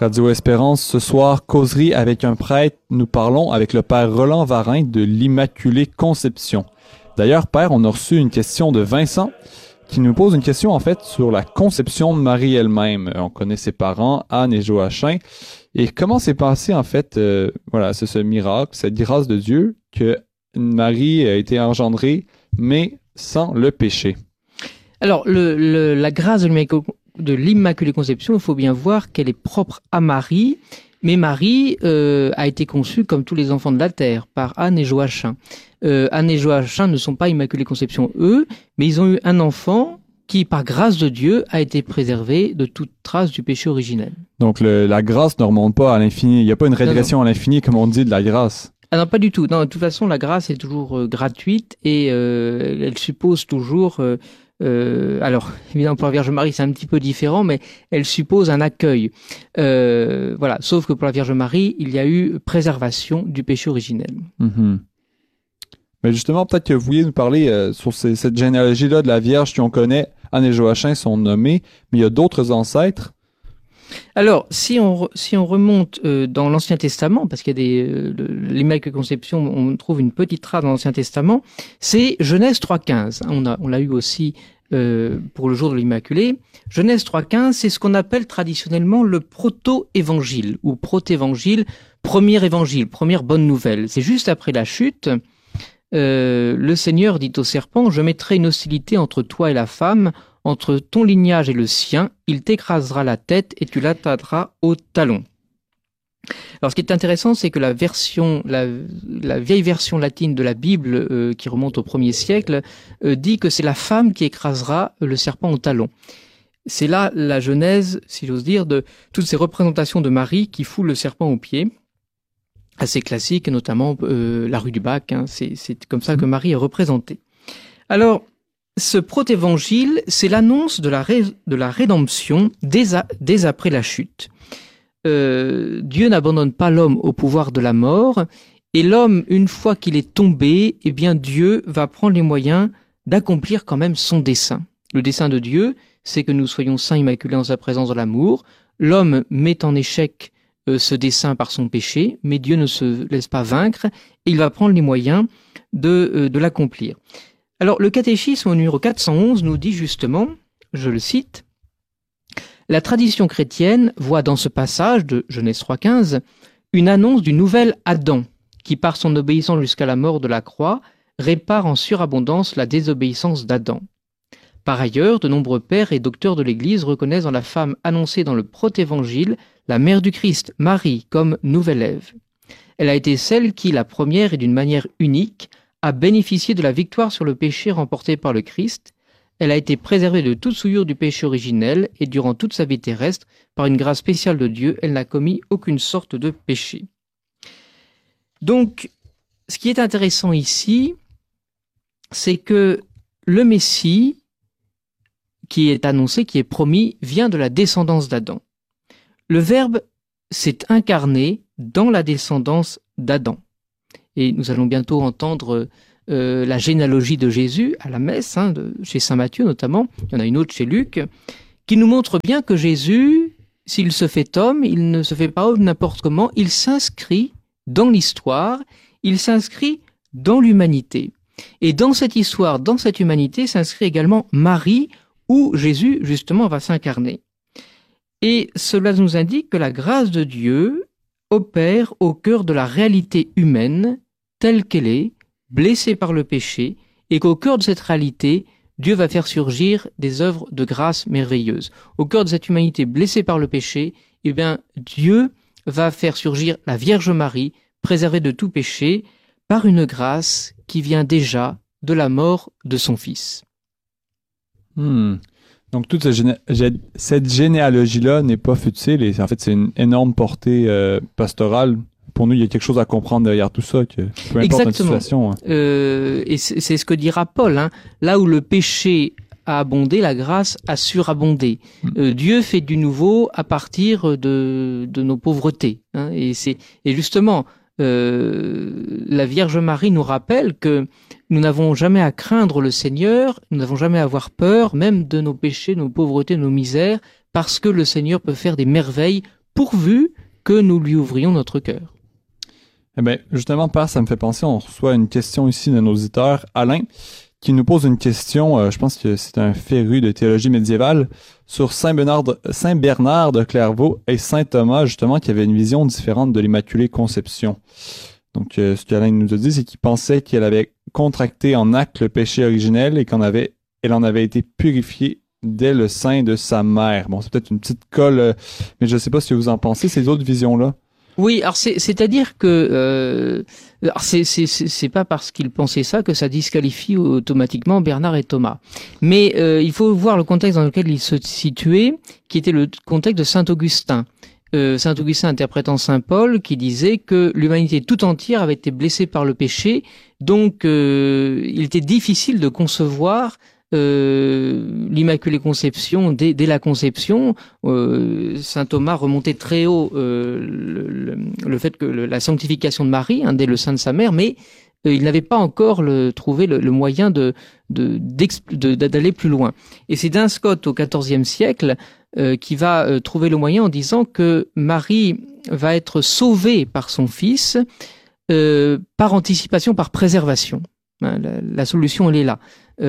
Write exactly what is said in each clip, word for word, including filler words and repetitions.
Radio Espérance, ce soir, causerie avec un prêtre, nous parlons avec le père Roland Varin de l'Immaculée Conception. D'ailleurs, père, on a reçu une question de Vincent qui nous pose une question en fait sur la conception de Marie elle-même. On connaît ses parents, Anne et Joachim, et comment s'est passé en fait, euh, voilà, c'est ce miracle, cette grâce de Dieu que Marie a été engendrée, mais sans le péché. Alors, le, le, la grâce de l'Immaculée de l'Immaculée Conception, il faut bien voir qu'elle est propre à Marie, mais Marie euh, a été conçue comme tous les enfants de la terre, par Anne et Joachim. Euh, Anne et Joachim ne sont pas Immaculée Conception, eux, mais ils ont eu un enfant qui, par grâce de Dieu, a été préservé de toute trace du péché originel. Donc le, la grâce ne remonte pas à l'infini, il n'y a pas une régression non, non. à l'infini comme on dit de la grâce. Ah non, pas du tout. Non, de toute façon, la grâce est toujours euh, gratuite et euh, elle suppose toujours... Euh, Euh, alors, évidemment, pour la Vierge Marie, c'est un petit peu différent, mais elle suppose un accueil. Euh, voilà. Sauf que pour la Vierge Marie, il y a eu préservation du péché originel. Mm-hmm. Mais justement, peut-être que vous vouliez nous parler euh, sur ces, cette généalogie-là de la Vierge qu'on connaît. Anne et Joachim sont nommés, mais il y a d'autres ancêtres. Alors, si on, si on remonte euh, dans l'Ancien Testament, parce qu'il y a des, euh, l'Immaculée Conception, on trouve une petite trace dans l'Ancien Testament, c'est Genèse trois quinze. On a, on l'a eu aussi euh, pour le jour de l'Immaculée. Genèse trois quinze, c'est ce qu'on appelle traditionnellement le proto-évangile, ou protévangile, premier évangile, première bonne nouvelle. C'est juste après la chute, euh, le Seigneur dit au serpent, « Je mettrai une hostilité entre toi et la femme, entre ton lignage et le sien, il t'écrasera la tête et tu l'atteindras au talon. » Alors, ce qui est intéressant, c'est que la version, la, la vieille version latine de la Bible, euh, qui remonte au premier siècle, euh, dit que c'est la femme qui écrasera le serpent au talon. C'est là la genèse, si j'ose dire, de toutes ces représentations de Marie qui fout le serpent aux pieds, assez classique, notamment euh, la rue du Bac. Hein, c'est, c'est comme ça que Marie est représentée. Alors, ce protévangile, c'est l'annonce de la, ré, de la rédemption dès, a, dès après la chute. Euh, Dieu n'abandonne pas l'homme au pouvoir de la mort, et l'homme, une fois qu'il est tombé, eh bien Dieu va prendre les moyens d'accomplir quand même son dessein. Le dessein de Dieu, c'est que nous soyons saints immaculés en sa présence de l'amour. L'homme met en échec euh, ce dessein par son péché, mais Dieu ne se laisse pas vaincre, et il va prendre les moyens de, euh, de l'accomplir. Alors, le catéchisme au numéro quatre cent onze nous dit justement, je le cite, « La tradition chrétienne voit dans ce passage de Genèse trois quinze une annonce du nouvel Adam qui, par son obéissance jusqu'à la mort de la croix, répare en surabondance la désobéissance d'Adam. Par ailleurs, de nombreux pères et docteurs de l'Église reconnaissent dans la femme annoncée dans le protévangile la mère du Christ, Marie, comme nouvelle Ève. Elle a été celle qui, la première et d'une manière unique, a bénéficié de la victoire sur le péché remporté par le Christ. Elle a été préservée de toute souillure du péché originel et durant toute sa vie terrestre, par une grâce spéciale de Dieu, elle n'a commis aucune sorte de péché. » Donc, ce qui est intéressant ici, c'est que le Messie qui est annoncé, qui est promis, vient de la descendance d'Adam. Le Verbe s'est incarné dans la descendance d'Adam. Et nous allons bientôt entendre euh, la généalogie de Jésus à la messe, hein, de, chez saint Matthieu notamment, il y en a une autre chez Luc, qui nous montre bien que Jésus, s'il se fait homme, il ne se fait pas homme n'importe comment, il s'inscrit dans l'histoire, il s'inscrit dans l'humanité. Et dans cette histoire, dans cette humanité, s'inscrit également Marie, où Jésus, justement, va s'incarner. Et cela nous indique que la grâce de Dieu opère au cœur de la réalité humaine, telle qu'elle est, blessée par le péché, et qu'au cœur de cette réalité, Dieu va faire surgir des œuvres de grâce merveilleuses. Au cœur de cette humanité blessée par le péché, eh bien, Dieu va faire surgir la Vierge Marie, préservée de tout péché, par une grâce qui vient déjà de la mort de son Fils. Hmm. Donc toute ce géné- gé- cette généalogie-là n'est pas futile et en fait c'est une énorme portée euh, pastorale. Pour nous, il y a quelque chose à comprendre derrière tout ça, que peu importe Exactement. notre situation. Hein. Euh, et c'est, c'est ce que dira Paul. Hein. Là où le péché a abondé, la grâce a surabondé. Mm. Euh, Dieu fait du nouveau à partir de, de nos pauvretés. Hein. Et, c'est, et justement, euh, la Vierge Marie nous rappelle que nous n'avons jamais à craindre le Seigneur, nous n'avons jamais à avoir peur, même de nos péchés, nos pauvretés, nos misères, parce que le Seigneur peut faire des merveilles pourvu que nous lui ouvrions notre cœur. Eh bien, justement, Père, ça me fait penser, on reçoit une question ici de nos auditeurs, Alain, qui nous pose une question, euh, je pense que c'est un féru de théologie médiévale, sur Saint Bernard de, Saint Bernard de Clairvaux et Saint Thomas, justement, qui avait une vision différente de l'Immaculée Conception. Donc, euh, ce qu'Alain nous a dit, c'est qu'il pensait qu'elle avait contracté en acte le péché originel et qu'en avait, elle en avait été purifiée dès le sein de sa mère. Bon, c'est peut-être une petite colle, euh, mais je ne sais pas ce que vous en pensez, ces autres visions-là. Oui, alors c'est, c'est-à-dire que euh, alors c'est, c'est, c'est, c'est pas parce qu'il pensait ça que ça disqualifie automatiquement Bernard et Thomas. Mais euh, il faut voir le contexte dans lequel ils se situaient, qui était le contexte de Saint Augustin. Euh, Saint Augustin interprétant Saint Paul, qui disait que l'humanité tout entière avait été blessée par le péché, donc euh, il était difficile de concevoir Euh, l'Immaculée Conception dès, dès la conception. euh, Saint Thomas remontait très haut euh, le, le, le fait que le, la sanctification de Marie hein, dès le sein de sa mère, mais euh, il n'avait pas encore le, trouvé le, le moyen de, de, de, d'aller plus loin. Et c'est Duns Scotus au quatorzième siècle euh, qui va euh, trouver le moyen en disant que Marie va être sauvée par son Fils euh, par anticipation, par préservation. Hein, la, la solution, elle est là.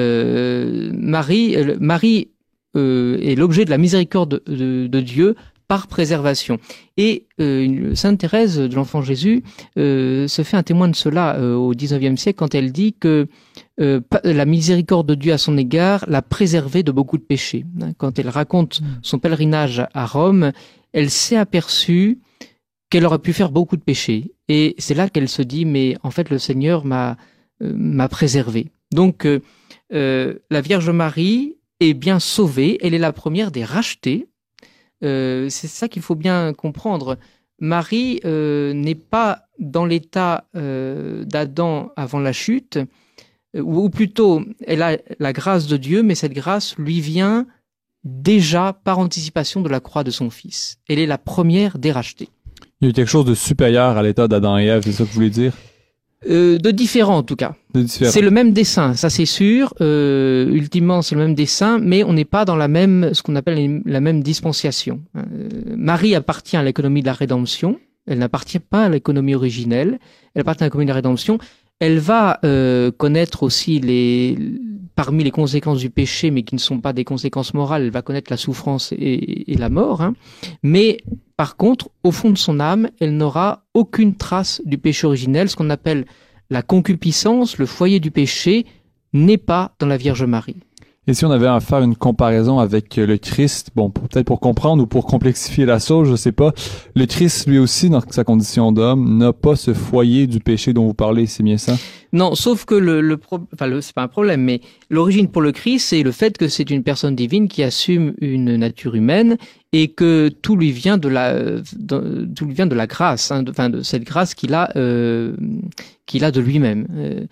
Euh, Marie, euh, Marie euh, est l'objet de la miséricorde de, de, de Dieu par préservation. Et euh, Sainte Thérèse de l'Enfant Jésus euh, se fait un témoin de cela euh, au dix-neuvième siècle quand elle dit que euh, la miséricorde de Dieu à son égard l'a préservée de beaucoup de péchés. Quand elle raconte son pèlerinage à Rome, elle s'est aperçue qu'elle aurait pu faire beaucoup de péchés. Et c'est là qu'elle se dit, mais en fait le Seigneur m'a, euh, m'a préservée. Donc euh, Euh, la Vierge Marie est bien sauvée, elle est la première des rachetées. Euh, c'est ça qu'il faut bien comprendre. Marie euh, n'est pas dans l'état euh, d'Adam avant la chute, ou, ou plutôt, elle a la grâce de Dieu, mais cette grâce lui vient déjà par anticipation de la croix de son Fils. Elle est la première des rachetées. Il y a quelque chose de supérieur à l'état d'Adam et Ève, c'est ça que vous voulez dire? Euh, de différent en tout cas. De différent. C'est le même dessin, ça c'est sûr. Euh, ultimement, c'est le même dessin, mais on n'est pas dans la même, ce qu'on appelle la même dispensation. Euh, Marie appartient à l'économie de la rédemption. Elle n'appartient pas à l'économie originelle. Elle appartient à l'économie de la rédemption. Elle va euh, connaître aussi les, parmi les conséquences du péché, mais qui ne sont pas des conséquences morales. Elle va connaître la souffrance et, et la mort. Hein. Mais par contre, au fond de son âme, elle n'aura aucune trace du péché originel. Ce qu'on appelle la concupiscence, le foyer du péché, n'est pas dans la Vierge Marie. Et si on avait à faire une comparaison avec le Christ, bon, pour, peut-être pour comprendre ou pour complexifier la chose, je sais pas, le Christ, lui aussi, dans sa condition d'homme, n'a pas ce foyer du péché dont vous parlez, c'est bien ça? Non, sauf que le, le, pro... enfin, le c'est pas un problème, mais l'origine pour le Christ, c'est le fait que c'est une personne divine qui assume une nature humaine et que tout lui vient de la, de, tout lui vient de la grâce, hein, de, enfin, de cette grâce qu'il a, euh, qu'il a de lui-même. Euh,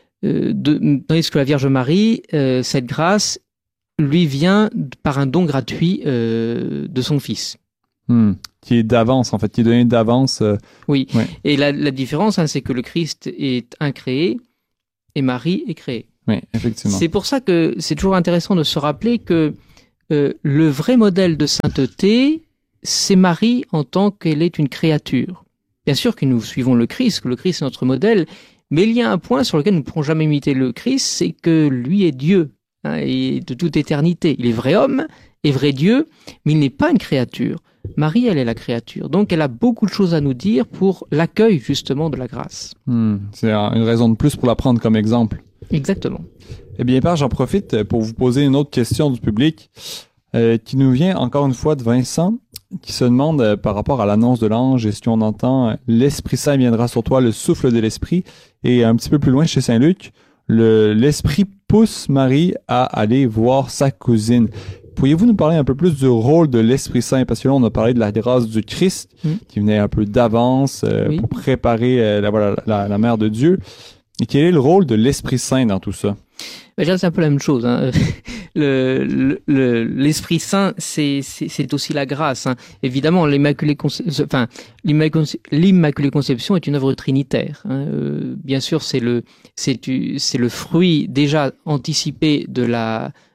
De, tandis que la Vierge Marie, euh, cette grâce lui vient par un don gratuit euh, de son Fils. Hmm. Qui est d'avance, en fait, qui est donné d'avance. Euh... Oui, ouais. Et la, la différence, hein, c'est que le Christ est incréé et Marie est créée. Oui, effectivement. C'est pour ça que c'est toujours intéressant de se rappeler que euh, le vrai modèle de sainteté, c'est Marie en tant qu'elle est une créature. Bien sûr que nous suivons le Christ, que le Christ est notre modèle, mais il y a un point sur lequel nous ne pourrons jamais imiter le Christ, c'est que lui est Dieu, hein, et de toute éternité. Il est vrai homme et vrai Dieu, mais il n'est pas une créature. Marie, elle est la créature. Donc, elle a beaucoup de choses à nous dire pour l'accueil, justement, de la grâce. Hmm, c'est une raison de plus pour la prendre comme exemple. Exactement. Eh bien, Père, j'en profite pour vous poser une autre question du public euh, qui nous vient encore une fois de Vincent, qui se demande euh, par rapport à l'annonce de l'ange, et si on entend euh, « L'Esprit Saint viendra sur toi, le souffle de l'Esprit », et un petit peu plus loin chez Saint Luc, le, l'Esprit pousse Marie à aller voir sa cousine. Pourriez-vous nous parler un peu plus du rôle de l'Esprit Saint? Parce que là, on a parlé de la grâce du Christ, mmh. qui venait un peu d'avance euh, oui. pour préparer euh, la, voilà, la, la Mère de Dieu. Et quel est le rôle de l'Esprit Saint dans tout ça? Déjà, c'est un peu la même chose. Hein. Le, le, le, l'Esprit Saint, c'est, c'est, c'est aussi la grâce. Hein. Évidemment, l'Immaculée Conception, enfin, l'Immaculée Conception est une œuvre trinitaire. Hein. Euh, bien sûr, c'est le, c'est, c'est le fruit déjà anticipé de la,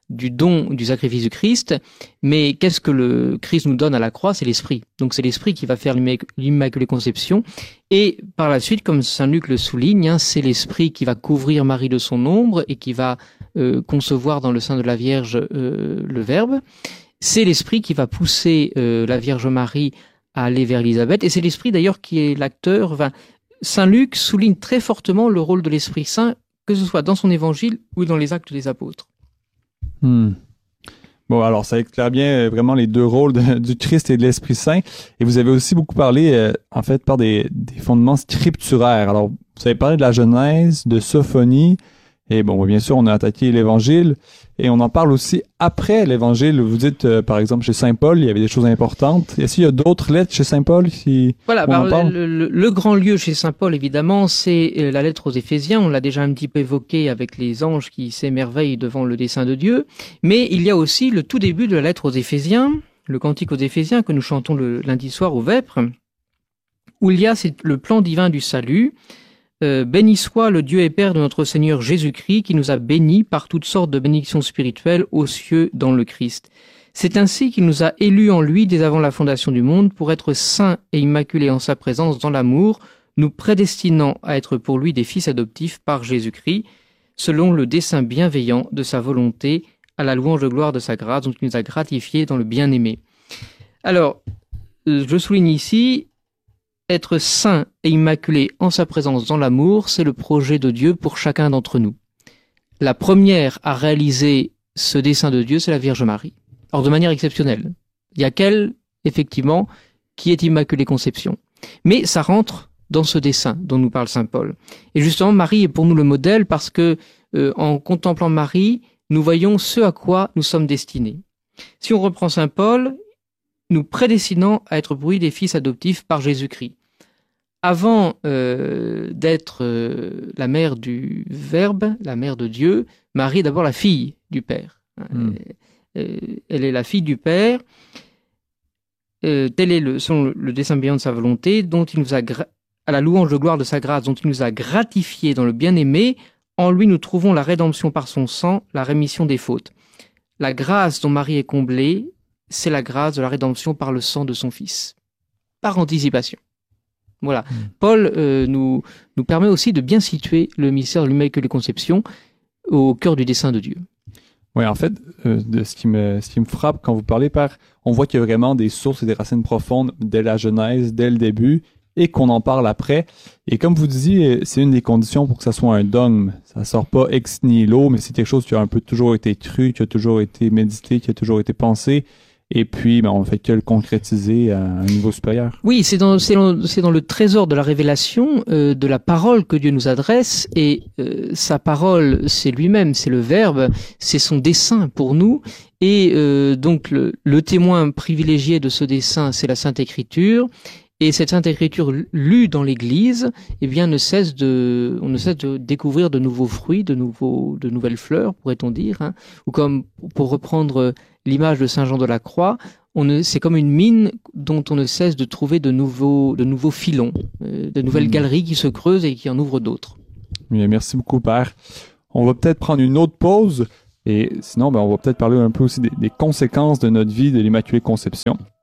du don du sacrifice du Christ. Mais qu'est-ce que le Christ nous donne à la croix? C'est l'Esprit. Donc c'est l'Esprit qui va faire l'Immaculée Conception. Et par la suite, comme saint Luc le souligne, hein, c'est l'Esprit qui va couvrir Marie de son ombre et qui va euh, concevoir dans le sein de la Vierge euh, le Verbe. C'est l'Esprit qui va pousser euh, la Vierge Marie à aller vers Élisabeth. Et c'est l'Esprit d'ailleurs qui est l'acteur. Enfin, saint Luc souligne très fortement le rôle de l'Esprit Saint, que ce soit dans son évangile ou dans les actes des apôtres. Hmm. Bon, alors ça éclaire bien euh, vraiment les deux rôles de, du Christ et de l'Esprit Saint. Et vous avez aussi beaucoup parlé, euh, en fait, par des, des fondements scripturaires. Alors, vous avez parlé de la Genèse, de Sophonie, et bon, bien sûr, on a attaqué l'Évangile, et on en parle aussi après l'Évangile. Vous dites, euh, par exemple, chez Saint Paul, il y avait des choses importantes. Est-ce qu'il y a d'autres lettres chez Saint Paul qui Voilà, bah, le, le, le grand lieu chez Saint Paul, évidemment, c'est la lettre aux Éphésiens. On l'a déjà un petit peu évoqué avec les anges qui s'émerveillent devant le dessein de Dieu. Mais il y a aussi le tout début de la lettre aux Éphésiens, le cantique aux Éphésiens que nous chantons le lundi soir au Vêpres, où il y a le plan divin du salut. Euh, béni soit le Dieu et Père de notre Seigneur Jésus-Christ qui nous a bénis par toutes sortes de bénédictions spirituelles aux cieux dans le Christ. C'est ainsi qu'il nous a élus en lui dès avant la fondation du monde pour être saints et immaculés en sa présence dans l'amour, nous prédestinant à être pour lui des fils adoptifs par Jésus-Christ, selon le dessein bienveillant de sa volonté, à la louange de gloire de sa grâce dont il nous a gratifiés dans le bien-aimé. Alors, je souligne ici, être saint et immaculé en sa présence dans l'amour, c'est le projet de Dieu pour chacun d'entre nous. La première à réaliser ce dessein de Dieu, c'est la Vierge Marie. Alors de manière exceptionnelle. Il y a qu'elle, effectivement, qui est Immaculée Conception. Mais ça rentre dans ce dessein dont nous parle saint Paul. Et justement, Marie est pour nous le modèle parce que, euh, en contemplant Marie, nous voyons ce à quoi nous sommes destinés. Si on reprend saint Paul, nous prédestinant à être pour lui des fils adoptifs par Jésus-Christ. Avant euh, d'être euh, la mère du Verbe, la mère de Dieu, Marie est d'abord la fille du Père. Mm. Elle, elle est la fille du Père. Euh, tel est le, selon le dessein bienveillant de sa volonté, dont il nous a, à la louange de gloire de sa grâce, dont il nous a gratifiés dans le bien-aimé. En lui, nous trouvons la rédemption par son sang, la rémission des fautes. La grâce dont Marie est comblée, c'est la grâce de la rédemption par le sang de son Fils. Par anticipation. Voilà. Mmh. Paul euh, nous, nous permet aussi de bien situer le mystère de l'Immaculée Conception au cœur du dessein de Dieu. Oui, en fait, euh, de ce qui me ce qui me frappe quand vous parlez, Père, on voit qu'il y a vraiment des sources et des racines profondes dès la Genèse, dès le début, et qu'on en parle après. Et comme vous disiez, c'est une des conditions pour que ça soit un dogme. Ça sort pas ex nihilo, mais c'est quelque chose qui a un peu toujours été cru, qui a toujours été médité, qui a toujours été pensé. Et puis, ben, on ne fait que le concrétiser à un niveau supérieur. Oui, c'est dans, c'est dans, c'est dans le trésor de la révélation, euh, de la parole que Dieu nous adresse. Et euh, sa parole, c'est lui-même, c'est le Verbe, c'est son dessein pour nous. Et euh, donc, le, le témoin privilégié de ce dessein, c'est la Sainte Écriture. Et cette Sainte Écriture lue dans l'Église, eh bien, ne cesse de, on ne cesse de découvrir de nouveaux fruits, de nouveaux, de nouvelles fleurs, pourrait-on dire, hein. Ou comme, pour reprendre l'image de Saint Jean de la Croix, on ne, c'est comme une mine dont on ne cesse de trouver de nouveaux, de nouveaux filons, euh, de nouvelles mmh. galeries qui se creusent et qui en ouvrent d'autres. Bien, merci beaucoup, Père. On va peut-être prendre une autre pause, et sinon, ben, on va peut-être parler un peu aussi des, des conséquences de notre vie de l'Immaculée Conception.